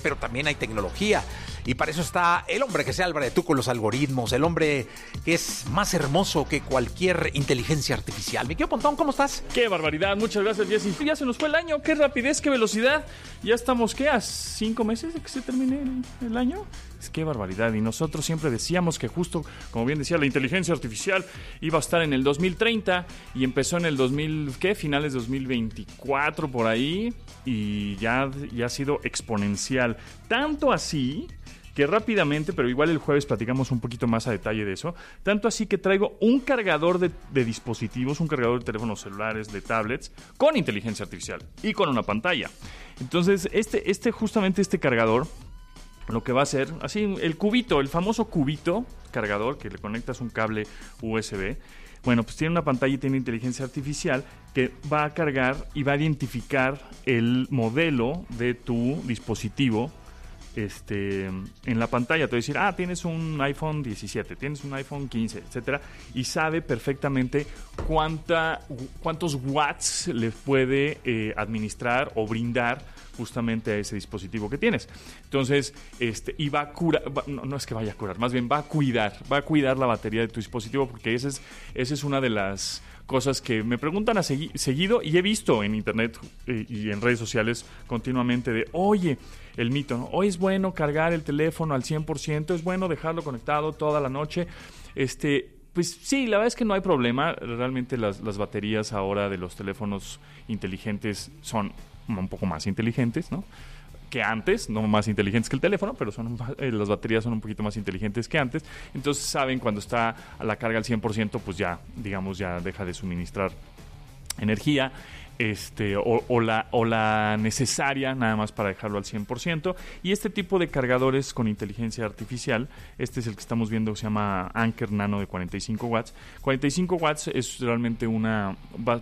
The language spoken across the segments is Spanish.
pero también hay tecnología. Y para eso está el hombre que se albra de tú con los algoritmos, el hombre que es más hermoso que cualquier inteligencia artificial. Mi querido Pontón, ¿cómo estás? ¡Qué barbaridad! Muchas gracias, Jessy. Ya se nos fue el año. ¡Qué rapidez, qué velocidad! Ya estamos, ¿qué? ¿A 5 meses de que se termine el año? ¡Qué barbaridad! Y nosotros siempre decíamos que justo, como bien decía, la inteligencia artificial iba a estar en el 2030 y empezó en el finales de 2024 por ahí, y ya ha sido exponencial. Tanto así que rápidamente, pero igual el jueves platicamos un poquito más a detalle de eso, tanto así que traigo un cargador de dispositivos, un cargador de teléfonos celulares, de tablets, con inteligencia artificial y con una pantalla. Entonces, justamente este cargador lo que va a hacer, así, el cubito, el famoso cubito cargador que le conectas un cable USB, bueno, pues tiene una pantalla y tiene inteligencia artificial que va a cargar y va a identificar el modelo de tu dispositivo en la pantalla. Te va a decir, tienes un iPhone 17, tienes un iPhone 15, etcétera, y sabe perfectamente cuántos watts le puede administrar o brindar justamente a ese dispositivo que tienes. Entonces, y va a curar, no es que vaya a curar, más bien va a cuidar la batería de tu dispositivo, porque esa es una de las cosas que me preguntan seguido, y he visto en internet y en redes sociales continuamente de, oye, el mito, ¿no? Hoy es bueno cargar el teléfono al 100%, es bueno dejarlo conectado toda la noche. Pues sí, la verdad es que no hay problema. Realmente las baterías ahora de los teléfonos inteligentes son un poco más inteligentes, ¿no?, que antes, no más inteligentes que el teléfono, pero las baterías son un poquito más inteligentes que antes. Entonces saben cuando está a la carga al 100%, pues ya, digamos, ya deja de suministrar energía, o la necesaria nada más para dejarlo al 100%. Y este tipo de cargadores con inteligencia artificial, este es el que estamos viendo, que se llama Anker Nano de 45 watts. 45 watts es realmente una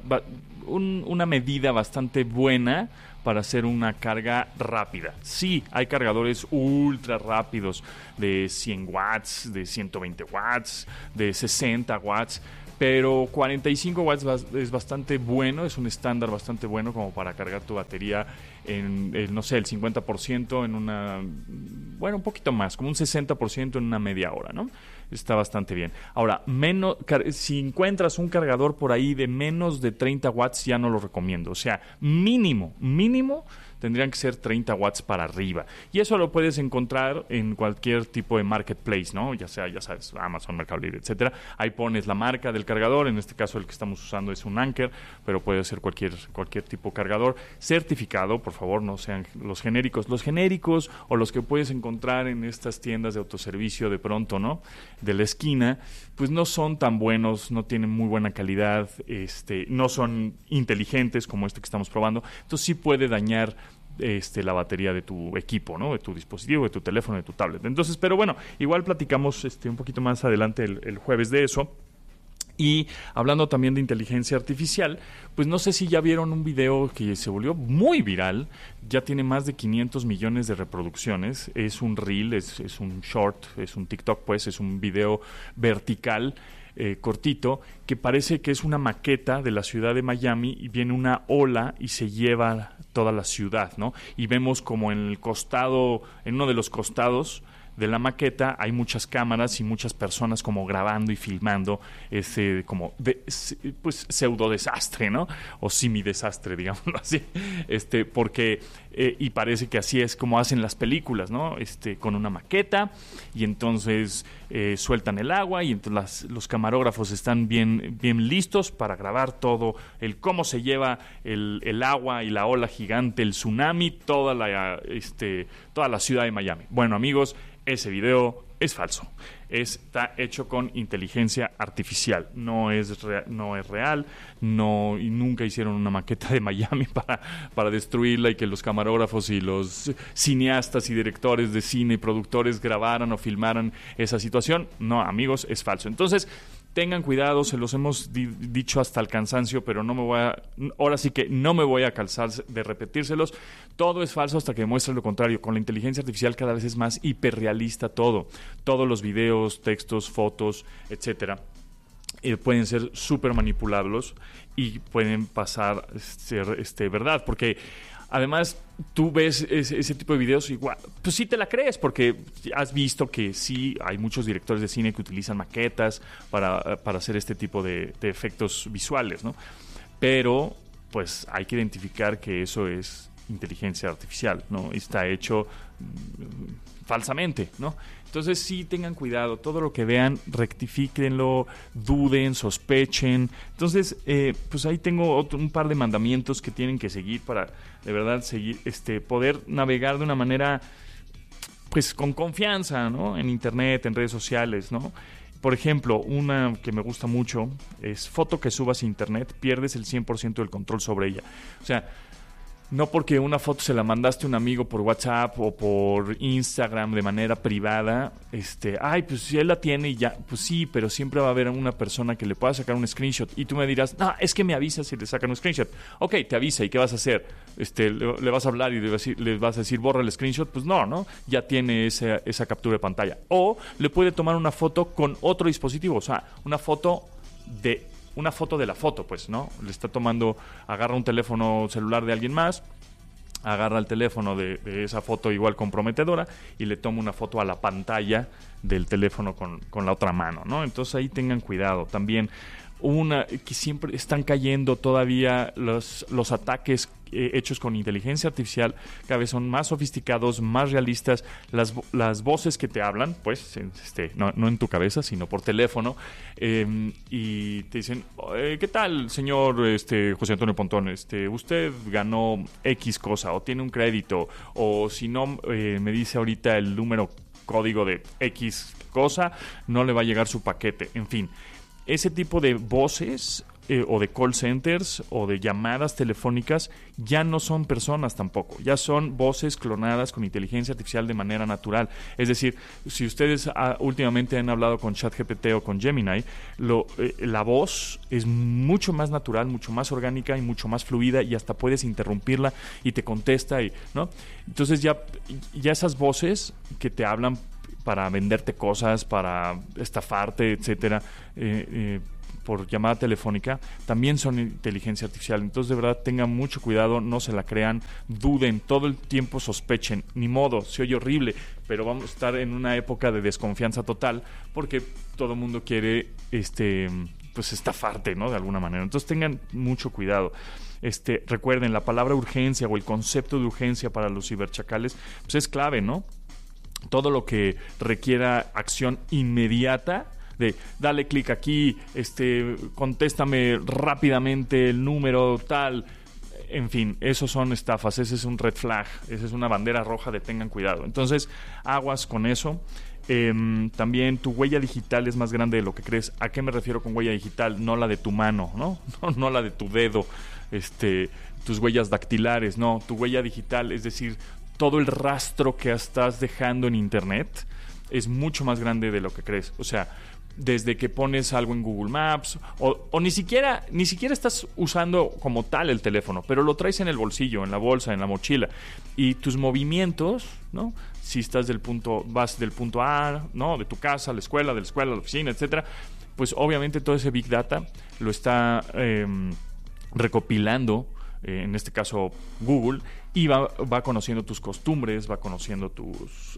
medida bastante buena para hacer una carga rápida. Sí, hay cargadores ultra rápidos de 100 watts, de 120 watts, de 60 watts, pero 45 watts es bastante bueno, es un estándar bastante bueno como para cargar tu batería en no sé, el 50% en un poquito más, como un 60% en una media hora, ¿no? Está bastante bien. Ahora, si encuentras un cargador por ahí de menos de 30 watts, ya no lo recomiendo. O sea, mínimo, tendrían que ser 30 watts para arriba. Y eso lo puedes encontrar en cualquier tipo de marketplace, ¿no? Ya sea, ya sabes, Amazon, Mercado Libre, etcétera. Ahí pones la marca del cargador. En este caso, el que estamos usando es un Anker, pero puede ser cualquier tipo de cargador certificado. Por favor, no sean los genéricos. Los genéricos o los que puedes encontrar en estas tiendas de autoservicio de pronto, ¿no?, de la esquina, pues no son tan buenos, no tienen muy buena calidad, no son inteligentes como este que estamos probando. Entonces sí puede dañar la batería de tu equipo, ¿no?, de tu dispositivo, de tu teléfono, de tu tablet. Entonces, pero bueno, igual platicamos un poquito más adelante el jueves de eso. Y hablando también de inteligencia artificial, pues no sé si ya vieron un video que se volvió muy viral, ya tiene más de 500 millones de reproducciones, es un reel, es un short, es un TikTok, pues es un video vertical, cortito, que parece que es una maqueta de la ciudad de Miami, y viene una ola y se lleva toda la ciudad, ¿no? Y vemos como en uno de los costados de la maqueta hay muchas cámaras y muchas personas como grabando y filmando pues pseudo desastre, ¿no? O semi desastre, digámoslo así, porque y parece que así es como hacen las películas, ¿no? Con una maqueta, y entonces sueltan el agua, y entonces los camarógrafos están bien listos para grabar todo el cómo se lleva el agua y la ola gigante, el tsunami, toda la ciudad de Miami. Bueno, amigos, ese video es falso. Está hecho con inteligencia artificial. No es real. Y nunca hicieron una maqueta de Miami para destruirla, y que los camarógrafos y los cineastas y directores de cine y productores grabaran o filmaran esa situación. No, amigos, es falso. Entonces, tengan cuidado, se los hemos dicho hasta el cansancio, pero ahora sí que no me voy a cansar de repetírselos. Todo es falso hasta que demuestre lo contrario. Con la inteligencia artificial cada vez es más hiperrealista todo. Todos los videos, textos, fotos, etcétera, pueden ser súper manipulables y pueden pasar ser verdad, porque Además, tú ves ese tipo de videos y pues sí te la crees, porque has visto que sí hay muchos directores de cine que utilizan maquetas para hacer este tipo de efectos visuales, ¿no? Pero, pues hay que identificar que eso es inteligencia artificial, ¿no? Está hecho falsamente, ¿no? Entonces sí tengan cuidado, todo lo que vean, rectifíquenlo, duden, sospechen. Entonces, pues ahí tengo un par de mandamientos que tienen que seguir para de verdad seguir, poder navegar de una manera, pues con confianza, ¿no? En internet, en redes sociales, ¿no? Por ejemplo, una que me gusta mucho es foto que subas a internet, pierdes el 100% del control sobre ella. O sea, no porque una foto se la mandaste a un amigo por WhatsApp o por Instagram de manera privada, pues si él la tiene y ya, pues sí, pero siempre va a haber una persona que le pueda sacar un screenshot y tú me dirás, no, es que me avisa si le sacan un screenshot. Ok, te avisa, ¿y qué vas a hacer? ¿Le vas a hablar y le vas a decir borra el screenshot? Pues no, ya tiene esa captura de pantalla. O le puede tomar una foto con otro dispositivo, o sea, una foto de la foto, pues, ¿no? Le está tomando, agarra un teléfono celular de alguien más, agarra el teléfono de esa foto igual comprometedora y le toma una foto a la pantalla del teléfono con la otra mano, ¿no? Entonces ahí tengan cuidado. También que siempre están cayendo todavía los ataques hechos con inteligencia artificial, cada vez son más sofisticados, más realistas. Las voces que te hablan, pues, no en tu cabeza, sino por teléfono, y te dicen, ¿qué tal, señor José Antonio Pontón? Usted ganó X cosa, o tiene un crédito, o si no, me dice ahorita el número código de X cosa, no le va a llegar su paquete, en fin. Ese tipo de voces o de call centers o de llamadas telefónicas ya no son personas tampoco, ya son voces clonadas con inteligencia artificial de manera natural. Es decir, si ustedes últimamente han hablado con ChatGPT o con Gemini, la voz es mucho más natural, mucho más orgánica y mucho más fluida, y hasta puedes interrumpirla y te contesta, ¿no? Entonces ya esas voces que te hablan para venderte cosas, para estafarte, etcétera, por llamada telefónica, también son inteligencia artificial. Entonces, de verdad, tengan mucho cuidado, no se la crean, duden, todo el tiempo sospechen. Ni modo, se oye horrible, pero vamos a estar en una época de desconfianza total, porque todo el mundo quiere pues estafarte, ¿no? De alguna manera. Entonces, tengan mucho cuidado. Recuerden, la palabra urgencia o el concepto de urgencia para los ciberchacales, pues es clave, ¿no? Todo lo que requiera acción inmediata, de dale clic aquí, contéstame rápidamente el número tal, en fin, esos son estafas, ese es un red flag, esa es una bandera roja de tengan cuidado. Entonces, aguas con eso. También tu huella digital es más grande de lo que crees. ¿A qué me refiero con huella digital? No la de tu mano, no la de tu dedo, tus huellas dactilares, no, tu huella digital, es decir, todo el rastro que estás dejando en internet es mucho más grande de lo que crees. O sea, desde que pones algo en Google Maps o ni siquiera estás usando como tal el teléfono, pero lo traes en el bolsillo, en la bolsa, en la mochila, y tus movimientos, ¿no? Si vas del punto A, ¿no? De tu casa a la escuela, de la escuela a la oficina, etcétera, pues obviamente todo ese Big Data lo está recopilando, en este caso Google, y va conociendo tus costumbres, va conociendo tus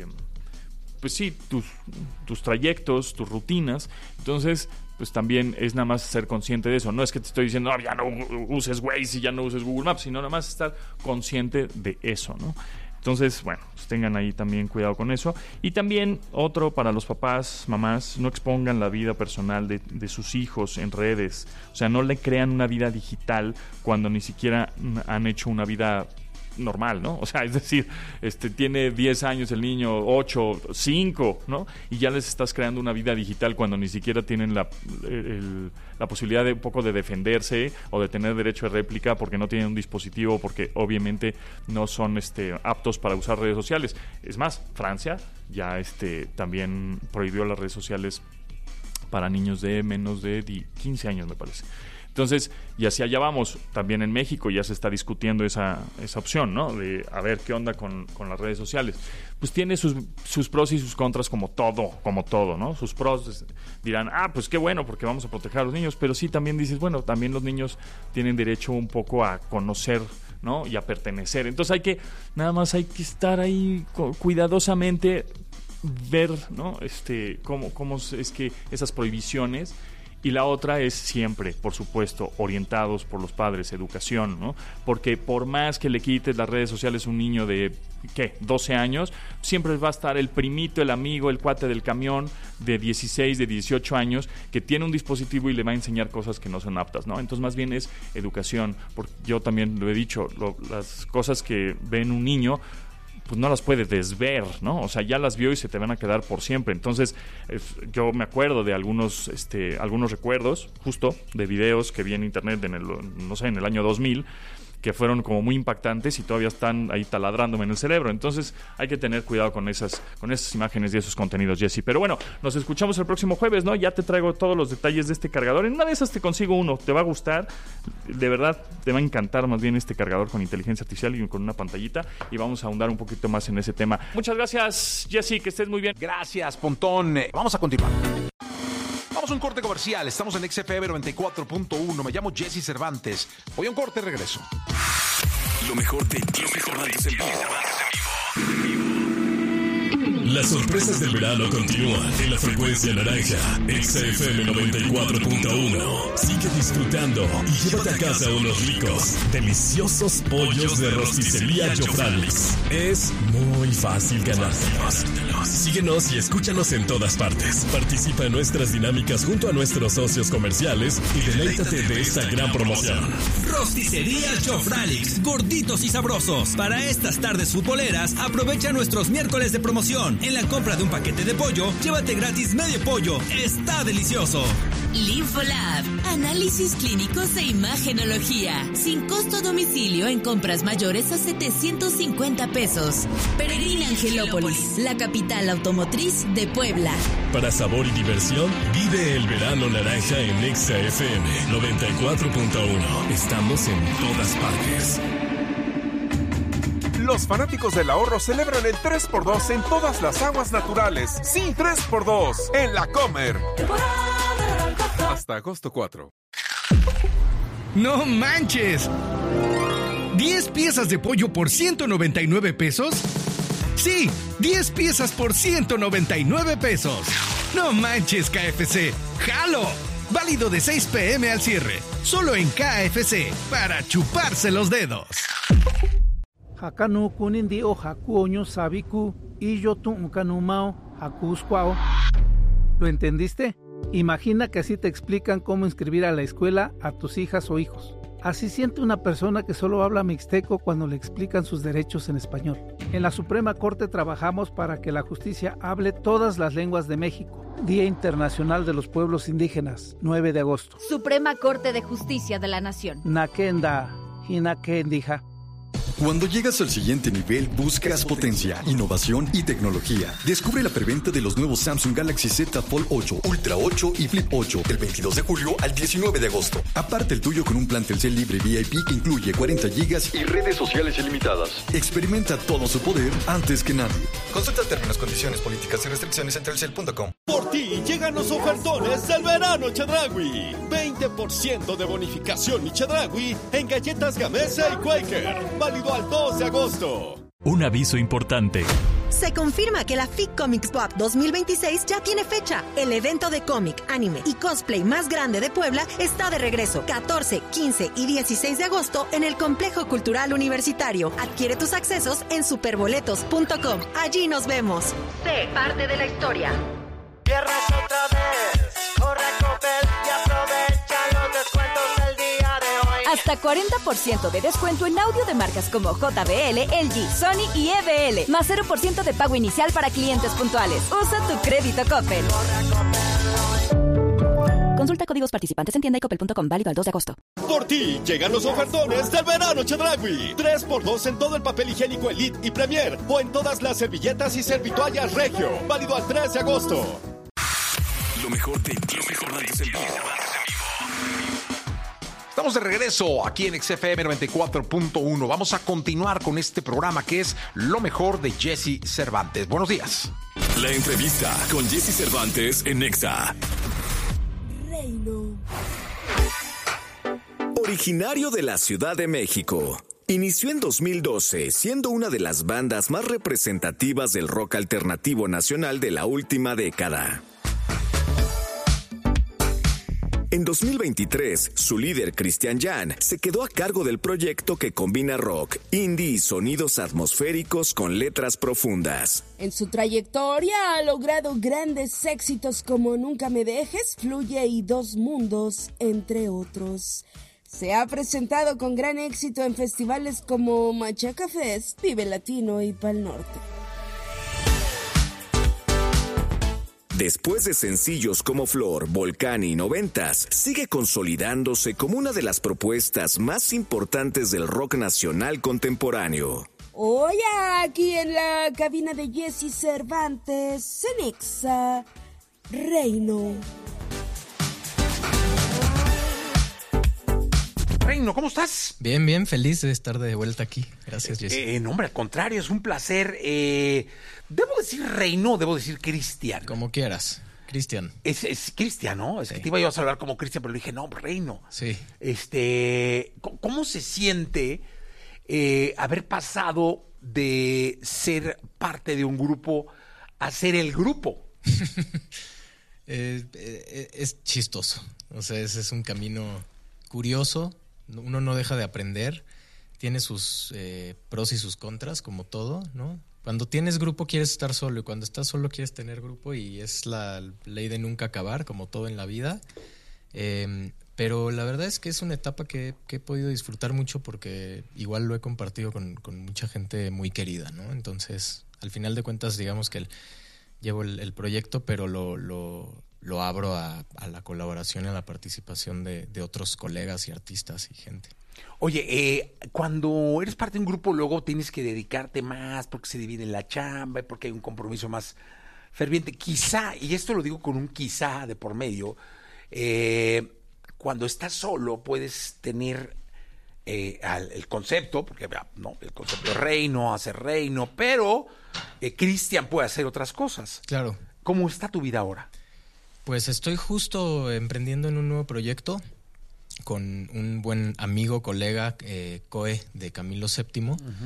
trayectos, tus rutinas. Entonces, pues también es nada más ser consciente de eso. No es que te estoy diciendo, ya no uses Waze y ya no uses Google Maps, sino nada más estar consciente de eso, ¿no? Entonces, bueno, pues tengan ahí también cuidado con eso. Y también otro para los papás, mamás, no expongan la vida personal de sus hijos en redes. O sea, no le crean una vida digital cuando ni siquiera han hecho una vida normal, ¿no? O sea, es decir, tiene 10 años el niño, 8, 5, ¿no? Y ya les estás creando una vida digital cuando ni siquiera tienen la posibilidad de un poco de defenderse o de tener derecho de réplica, porque no tienen un dispositivo, porque obviamente no son aptos para usar redes sociales. Es más, Francia ya también prohibió las redes sociales para niños de menos de 15 años, me parece. Entonces, y hacia allá vamos. También en México ya se está discutiendo esa opción, ¿no? De a ver qué onda con las redes sociales. Pues tiene sus pros y sus contras como todo, ¿no? Sus pros dirán, pues qué bueno, porque vamos a proteger a los niños. Pero sí, también dices, bueno, también los niños tienen derecho un poco a conocer ¿no? Y a pertenecer. Entonces nada más hay que estar ahí cuidadosamente, ver, ¿no? Cómo es que esas prohibiciones. Y la otra es siempre, por supuesto, orientados por los padres, educación, ¿no? Porque por más que le quites las redes sociales a un niño de, 12 años, siempre va a estar el primito, el amigo, el cuate del camión de 16, de 18 años, que tiene un dispositivo y le va a enseñar cosas que no son aptas, ¿no? Entonces, más bien es educación. Porque yo también lo he dicho, las cosas que ve en un niño, pues no las puede desver, ¿no? O sea, ya las vio y se te van a quedar por siempre. Entonces, yo me acuerdo de algunos recuerdos, justo, de videos que vi en internet en el año 2000, que fueron como muy impactantes y todavía están ahí taladrándome en el cerebro. Entonces, hay que tener cuidado con esas imágenes y esos contenidos, Jessy. Pero bueno, nos escuchamos el próximo jueves, ¿no? Ya te traigo todos los detalles de este cargador. En una de esas te consigo uno, te va a gustar. De verdad, te va a encantar más bien este cargador con inteligencia artificial y con una pantallita. Y vamos a ahondar un poquito más en ese tema. Muchas gracias, Jessy, que estés muy bien. Gracias, Pontón. Vamos a continuar. Vamos a un corte comercial. Estamos en XFM 94.1. Me llamo Jesse Cervantes. Voy a un corte y regreso. Lo mejor de Jesse Cervantes en vivo. Las sorpresas del verano continúan en la frecuencia naranja. XFM 94.1. Sigue disfrutando y llévate a casa unos ricos, deliciosos pollos de rosticería Jofranics. Es muy fácil ganártelos. Síguenos y escúchanos en todas partes. Participa en nuestras dinámicas junto a nuestros socios comerciales y deleítate de esta gran promoción. Rosticería Jofranics, gorditos y sabrosos. Para estas tardes futboleras, aprovecha nuestros miércoles de promoción. En la compra de un paquete de pollo, llévate gratis medio pollo. ¡Está delicioso! Linfolab, análisis clínicos e imagenología. Sin costo a domicilio en compras mayores a 750 pesos. Peregrina Angelópolis, la capital automotriz de Puebla. Para sabor y diversión, vive el verano naranja en Exa FM 94.1. Estamos en todas partes. Los fanáticos del ahorro celebran el 3x2 en todas las aguas naturales. Sí, 3x2 en La Comer. Hasta agosto 4. ¡No manches! ¿10 piezas de pollo por 199 pesos? ¡Sí! 10 piezas por 199 pesos. ¡No manches, KFC! ¡Jalo! Válido de 6 p.m. al cierre. Solo en KFC, para chuparse los dedos. Hakanu kunindi o hakuoño sabiku y yo tuncanumao hakuscuao. ¿Lo entendiste? Imagina que así te explican cómo inscribir a la escuela a tus hijas o hijos. Así siente una persona que solo habla mixteco cuando le explican sus derechos en español. En la Suprema Corte trabajamos para que la justicia hable todas las lenguas de México. Día Internacional de los Pueblos Indígenas, 9 de agosto. Suprema Corte de Justicia de la Nación. Nakenda, hinakendija. Cuando llegas al siguiente nivel, buscas potencia, innovación y tecnología. Descubre la preventa de los nuevos Samsung Galaxy Z Fold 8, Ultra 8 y Flip 8 del 22 de julio al 19 de agosto. Aparte el tuyo con un plan Telcel libre VIP que incluye 40 GB y redes sociales ilimitadas. Experimenta todo su poder antes que nadie. Consulta términos, condiciones, políticas y restricciones en telcel.com. Por ti llegan los ofertones del verano Chedraui. 20% de bonificación y Chedraui en galletas Gamesa y Quaker. Válido al 2 de agosto. Un aviso importante. Se confirma que la FIC Comics Pop 2026 ya tiene fecha. El evento de cómic, anime y cosplay más grande de Puebla está de regreso. 14, 15 y 16 de agosto en el Complejo Cultural Universitario. Adquiere tus accesos en superboletos.com. Allí nos vemos. Sé parte de la historia. Viernes otra vez. Corre a Coppel y aprovecha los descuentos del día de hoy. Hasta 40% de descuento en audio de marcas como JBL, LG, Sony y EBL. Más 0% de pago inicial para clientes puntuales. Usa tu crédito Coppel. Consulta códigos participantes en tienda y coppel.com. Válido al 2 de agosto. Por ti llegan los ofertones del verano Chedraui. 3x2 en todo el papel higiénico Elite y Premier o en todas las servilletas y servitoallas Regio. Válido al 3 de agosto. Lo mejor de Jesse Cervantes en vivo. Estamos de regreso aquí en XFM 94.1. Vamos a continuar con este programa que es Lo mejor de Jesse Cervantes. Buenos días. La entrevista con Jesse Cervantes en Exa. Originario de la Ciudad de México Inició en 2012, siendo una de las bandas más representativas del rock alternativo nacional de la última década. En 2023, su líder Cristian Jan se quedó a cargo del proyecto que combina rock, indie y sonidos atmosféricos con letras profundas. En su trayectoria ha logrado grandes éxitos como Nunca me dejes, Fluye y Dos mundos, entre otros. Se ha presentado con gran éxito en festivales como Machaca Fest, Vive Latino y Pal Norte. Después de sencillos como Flor, Volcán y Noventas, sigue consolidándose como una de las propuestas más importantes del rock nacional contemporáneo. Hoy aquí en la cabina de Jesse Cervantes, en Exa, Reino. Reino, ¿cómo estás? Bien, bien, feliz de estar de vuelta aquí. Gracias, Jesse. No, hombre, al contrario, es un placer. ¿Debo decir Reino o debo decir Cristian? Como quieras. Cristian. Es Cristian, ¿no? Es que te iba yo a saludar como Cristian, pero le dije, no, Reino. Sí. ¿Cómo se siente haber pasado de ser parte de un grupo a ser el grupo? Es chistoso. O sea, ese es un camino curioso. Uno no deja de aprender. Tiene sus pros y sus contras, como todo, ¿no? Cuando tienes grupo quieres estar solo y cuando estás solo quieres tener grupo y es la ley de nunca acabar, como todo en la vida. Pero la verdad es que es una etapa que he podido disfrutar mucho porque igual lo he compartido con mucha gente muy querida, ¿no? Entonces, al final de cuentas, digamos que llevo el proyecto, pero lo abro a la colaboración y a la participación de otros colegas y artistas y gente. Oye, cuando eres parte de un grupo luego tienes que dedicarte más porque se divide la chamba y porque hay un compromiso más ferviente. Quizá, y esto lo digo con un quizá de por medio, cuando estás solo puedes tener el concepto, porque no, el concepto de reino, hacer reino, pero Cristian puede hacer otras cosas. Claro. ¿Cómo está tu vida ahora? Pues estoy justo emprendiendo en un nuevo proyecto con un buen amigo, colega, Coe de Camilo VII.